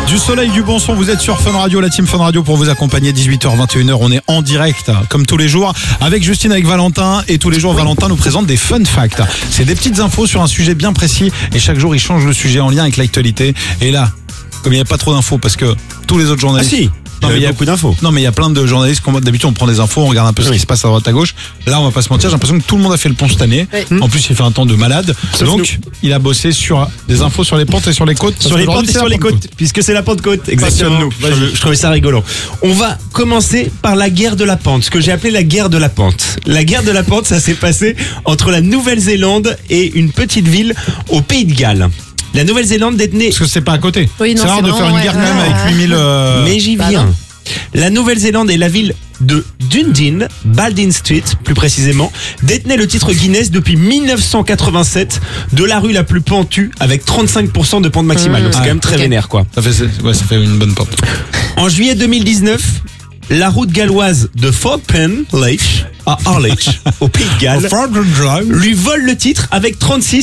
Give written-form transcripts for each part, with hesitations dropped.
Du soleil, du bon son, vous êtes sur Fun Radio, la team Fun Radio pour vous accompagner 18h, 21h. On est en direct, comme tous les jours, avec Justine, avec Valentin. Et tous les jours, Valentin nous présente des fun facts. C'est des petites infos sur un sujet bien précis. Et chaque jour, il change le sujet en lien avec l'actualité. Et là, comme il n'y a pas trop d'infos, parce que tous les autres journalistes... Ah si. Non, mais il y a beaucoup d'infos. Non, mais il y a plein de journalistes. D'habitude, on prend des infos, on regarde un peu ce qui se passe à droite à gauche. Là, on va pas se mentir, j'ai l'impression que tout le monde a fait le pont cette année. Oui. En plus, il fait un temps de malade. Sauf Donc, il a bossé sur des infos sur les pentes et sur les côtes. Sur les pentes et sur les côtes, puisque c'est la Pentecôte. Exactement. Je trouvais ça rigolant. On va commencer par la guerre de la pente, ce que j'ai appelé la guerre de la pente. La guerre de la pente, ça s'est passé entre la Nouvelle-Zélande et une petite ville au Pays de Galles. La Nouvelle-Zélande détenait... Parce que c'est pas à côté. Oui, non, c'est rare c'est de faire vraiment, une guerre quand ouais, même avec 8000... Mais j'y Bah viens. non. La Nouvelle-Zélande et la ville de Dundee, Baldwin Street plus précisément, détenaient le titre Guinness depuis 1987 de la rue la plus pentue avec 35% de pente maximale. Donc c'est quand même très vénère quoi. Ça fait une bonne pente. En juillet 2019, la route galloise de Fort Penleigh à Harwich, au Pays de Galles, lui vole le titre avec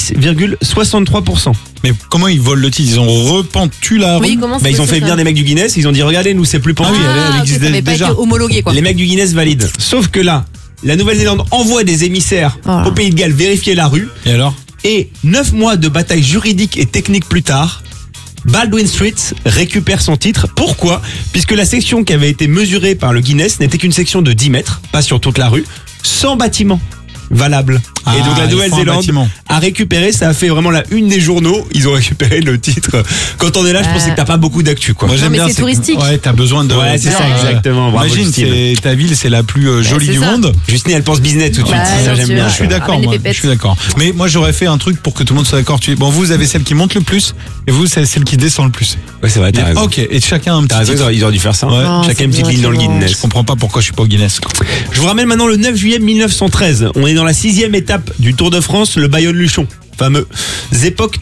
36,63%. Mais comment ils volent le titre? Ils ont repentu la rue? Oui, comment Ils ont fait venir des mecs du Guinness, ils ont dit regardez nous c'est plus pentu. elle existe ça n'avait pas déjà. été homologué quoi. Les mecs du Guinness valident. Sauf que là, la Nouvelle-Zélande envoie des émissaires Oh. au Pays de Galles vérifier la rue. Et alors? Et 9 mois de bataille juridique et technique plus tard, Baldwin Street récupère son titre. Pourquoi? Puisque la section qui avait été mesurée par le Guinness n'était qu'une section de 10 mètres, pas sur toute la rue, sans bâtiment valable. Et donc la il faut un Nouvelle-Zélande bâtiment. a récupéré, ça a fait vraiment la une des journaux, ils ont récupéré le titre. Quand on est là, je pensais que t'as pas beaucoup d'actu quoi. Moi, j'aime mais bien, c'est touristique. Ouais, t'as besoin de. Ouais, c'est ça, exactement. Bravo, Imagine, Justine. ta ville, c'est la plus jolie c'est du ça. monde. Justine, elle pense business tout de suite, Ouais, ça bien j'aime sûr. bien. Je suis d'accord, Ramène moi. les pépettes. Je suis d'accord. Mais moi, j'aurais fait un truc pour que tout le monde soit d'accord. Bon, vous avez celle qui monte le plus, et vous, c'est celle qui descend le plus. Ouais, c'est vrai, t'as raison. Ok, et chacun un T'as petit raison, titre. ils auraient dû faire ça. Ouais. Chacun une c'est petite ligne dans le bien, Guinness. Je comprends pas pourquoi je suis pas au Guinness. Je vous ramène maintenant le 9 juillet 1913. On est dans la 6e étape du Tour de France, le Bayonne-Luchon. Fameuse époque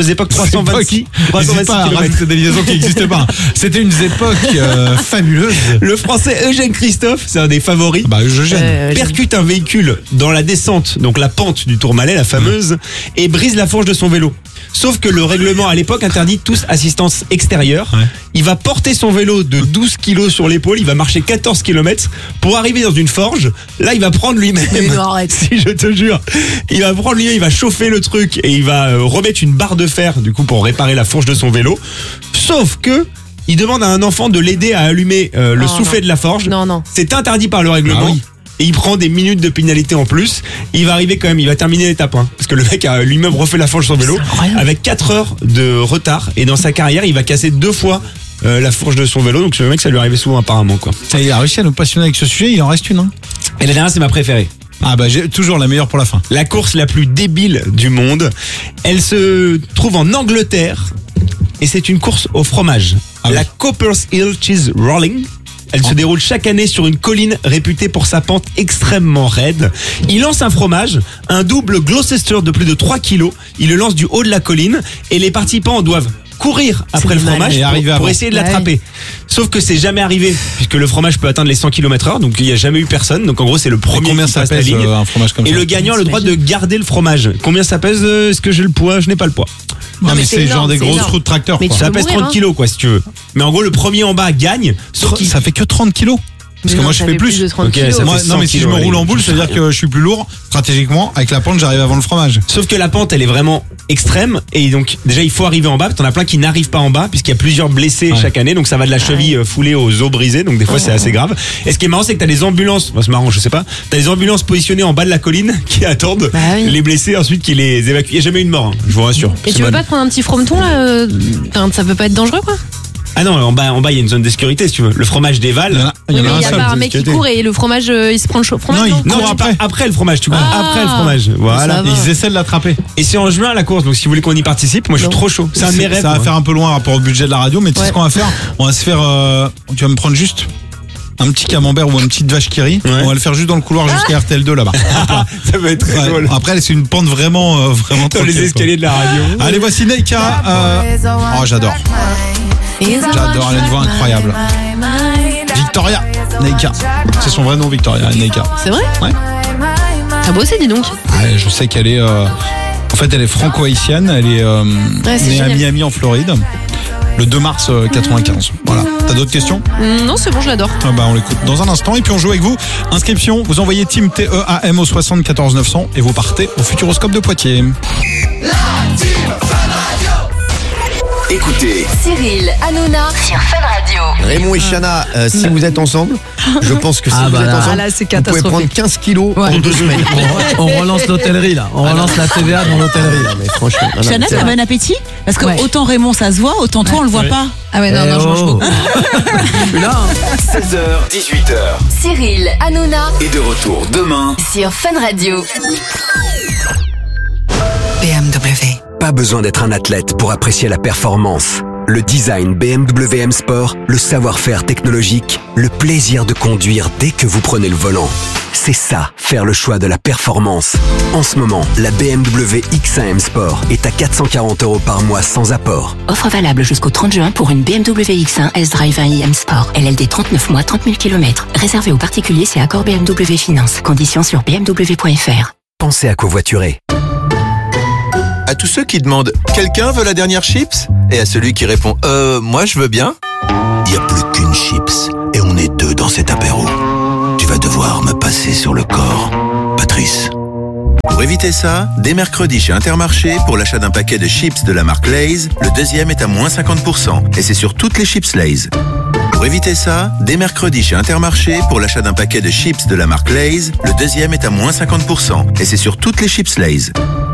326. N'hésite pas à rajouter des liaisons qui n'existent pas. C'était une époque fabuleuse. Le français Eugène Christophe, c'est un des favoris, Bah, je gêne. percute un véhicule dans la descente, donc la pente du Tourmalet, la fameuse, et brise la fourche de son vélo. Sauf que le règlement à l'époque interdit tous assistance extérieure. Ouais. Il va porter son vélo de 12 kilos sur l'épaule, il va marcher 14 km pour arriver dans une forge. Là, il va prendre lui-même, Mais non, arrête. si je te jure, il va prendre lui-même, il va chauffer le truc et il va remettre une barre de fer du coup pour réparer la fourche de son vélo. Sauf que il demande à un enfant de l'aider à allumer le soufflet non. de la forge. Non. C'est interdit par le règlement. Ah oui. Et il prend des minutes de pénalité en plus. Il va arriver quand même, il va terminer l'étape 1. Parce que le mec a lui-même refait la fourche de son vélo C'est incroyable. avec 4 heures de retard. Et dans sa carrière, il va casser 2 fois la fourche de son vélo. Donc le mec, ça lui arrivait souvent apparemment quoi. Et il a réussi à nous passionner avec ce sujet, il en reste une. Hein. Et la dernière, c'est ma préférée. Ah bah j'ai toujours la meilleure pour la fin. La course la plus débile du monde. Elle se trouve en Angleterre. Et c'est une course au fromage. Ah La oui. Copper's Hill Cheese Rolling. Elle se déroule chaque année sur une colline réputée pour sa pente extrêmement raide. Il lance un fromage, un double Gloucester de plus de 3 kilos. Il le lance du haut de la colline et les participants doivent courir après le mal. fromage Et arriver pour avant. essayer de Ouais. l'attraper. Sauf que c'est jamais arrivé puisque le fromage peut atteindre les 100 km/h. Donc il n'y a jamais eu personne. Donc en gros c'est le Et premier combien qui ça passe la pèse ligne. un fromage comme Et ça? le gagnant a le droit de garder le fromage. Combien ça pèse? Est-ce que j'ai le poids? Je n'ai pas le poids. Non, mais c'est c'est genre énorme, des c'est grosses énorme. roues de tracteur. Mais Quoi. Ça peux pèse mourir, 30 kilos quoi si tu veux. Mais en gros le premier en bas gagne. Sauf qu'il Ça fait que 30 kilos. Parce que moi je fais plus. de 30 Ok, kilos. ça Moi, fait non 100 mais si je kilos, me roule allez. en boule, ça veut dire que je suis plus lourd. Stratégiquement, avec la pente, j'arrive avant le fromage. Sauf que la pente elle est vraiment extrême et donc déjà il faut arriver en bas. T'en as plein qui n'arrivent pas en bas puisqu'il y a plusieurs blessés Ouais. chaque année. Donc ça va de la cheville foulée aux os brisés. Donc des fois c'est assez grave. Et ce qui est marrant c'est que t'as des ambulances. Enfin, c'est marrant je sais pas. T'as des ambulances positionnées en bas de la colline qui attendent Bah oui. les blessés ensuite qui les évacuent. Il n'y a jamais eu de mort. Hein, je vous rassure. Et C'est tu veux pas- pas te prendre un petit frometon là enfin, ça peut pas être dangereux quoi. Ah non en bas il y a une zone de sécurité si tu veux. Le fromage dévale. Il y en Oui, a mais un il y a seul. pas un mec qui court et le fromage il se prend le fromage. Non, il Non, court tu pars après le fromage, tu cours Ah. après le fromage. Voilà. Ça va. Ils essaient de l'attraper. Et c'est en juin la course, donc si vous voulez qu'on y participe, moi je suis Non. trop chaud. C'est un de mes rêves. Ça va moi. faire un peu loin par rapport au budget de la radio, mais tu sais Ouais. ce qu'on va faire? On va se faire. Tu vas me prendre juste un petit camembert ou une petite vache qui rit. Ouais. On va le faire juste dans le couloir jusqu'à RTL2 là-bas. Ça va être très Ouais. drôle. Après, c'est une pente vraiment Dans tranquille, les escaliers de la radio. quoi. Allez, voici Neika. Oh, j'adore. J'adore, elle a une voix incroyable. Victoria Neika. C'est son vrai nom, Victoria Neika. C'est vrai? Ouais. T'as bossé dis donc. Ouais, je sais qu'elle est. En fait, elle est franco-haïtienne. Elle est c'est née à génial. Miami, en Floride. le 2 mars 95. Voilà. T'as d'autres questions? Non, c'est bon, je l'adore. Ah bah on l'écoute dans un instant et puis on joue avec vous. Inscription, vous envoyez Team TEAM au 74 900 et vous partez au Futuroscope de Poitiers. Écoutez Cyril, Hanouna sur Fun Radio. Raymond et Chana, si vous êtes ensemble, je pense que si vous êtes ensemble, là, c'est vous pouvez prendre 15 kilos en 2 semaines. On relance l'hôtellerie là, on relance la TVA dans l'hôtellerie là. Mais franchement, non, Chana, c'est t'as vrai. bon appétit? Parce que Ouais. autant Raymond ça se voit, autant toi on le voit pas. Ah ouais, non, je mange beaucoup. Là, 16h, 18h. Cyril, Hanouna Et de retour demain. sur Fun Radio. BMW. Pas besoin d'être un athlète pour apprécier la performance. Le design BMW M Sport, le savoir-faire technologique, le plaisir de conduire dès que vous prenez le volant. C'est ça, faire le choix de la performance. En ce moment, la BMW X1 M Sport est à 440 € par mois sans apport. Offre valable jusqu'au 30 juin pour une BMW X1 S-Drive 1i M Sport. LLD 39 mois, 30 000 km. Réservé aux particuliers, c'est accord BMW Finance. Conditions sur bmw.fr. Pensez à covoiturer. À tous ceux qui demandent « Quelqu'un veut la dernière chips ?» et à celui qui répond « Moi je veux bien », il n'y a plus qu'une chips et on est 2 dans cet apéro. Tu vas devoir me passer sur le corps, Patrice. Pour éviter ça, dès mercredi chez Intermarché, pour l'achat d'un paquet de chips de la marque Lay's, le deuxième est à moins 50% et c'est sur toutes les chips Lay's. Pour éviter ça, dès mercredi chez Intermarché, pour l'achat d'un paquet de chips de la marque Lay's, le deuxième est à moins 50% et c'est sur toutes les chips Lay's.